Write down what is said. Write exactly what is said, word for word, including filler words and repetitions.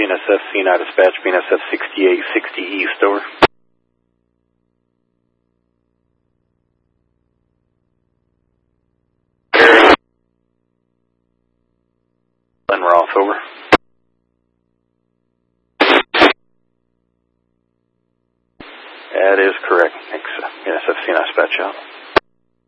N S F, C N I dispatch, B N S F sixty-eight sixty East, over. Glen Roth, over. That is correct. Thanks. B N S F, C N I dispatch out.